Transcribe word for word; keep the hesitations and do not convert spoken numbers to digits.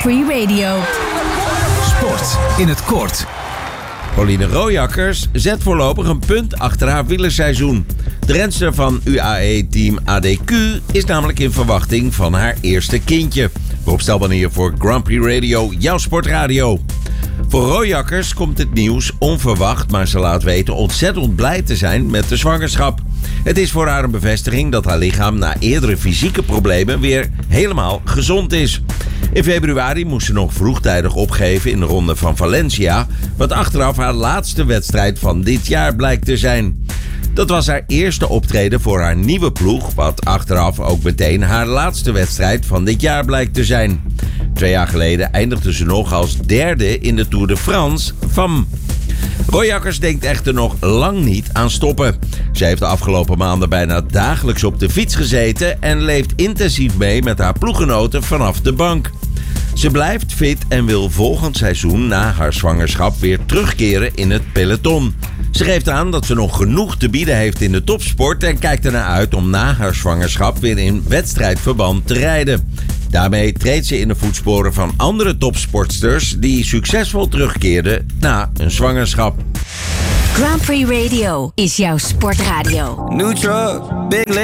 Prix Radio. Sport in het kort. Pauline Rooijakkers zet voorlopig een punt achter haar wielerseizoen. De renster van U A E-team A D Q is namelijk in verwachting van haar eerste kindje. Opstelbanier voor Grand Prix Radio, jouw sportradio. Voor Rooijakkers komt het nieuws onverwacht, maar ze laat weten ontzettend blij te zijn met de zwangerschap. Het is voor haar een bevestiging dat haar lichaam na eerdere fysieke problemen weer helemaal gezond is. In februari moest ze nog vroegtijdig opgeven in de ronde van Valencia, wat achteraf haar laatste wedstrijd van dit jaar blijkt te zijn. Dat was haar eerste optreden voor haar nieuwe ploeg, wat achteraf ook meteen haar laatste wedstrijd van dit jaar blijkt te zijn. Twee jaar geleden eindigde ze nog als derde in de Tour de France van. Rooijakkers denkt echter nog lang niet aan stoppen. Ze heeft de afgelopen maanden bijna dagelijks op de fiets gezeten en leeft intensief mee met haar ploeggenoten vanaf de bank. Ze blijft fit en wil volgend seizoen na haar zwangerschap weer terugkeren in het peloton. Ze geeft aan dat ze nog genoeg te bieden heeft in de topsport en kijkt ernaar uit om na haar zwangerschap weer in wedstrijdverband te rijden. Daarmee treedt ze in de voetsporen van andere topsportsters die succesvol terugkeerden na een zwangerschap. Grand Prix Radio is jouw sportradio. New truck, big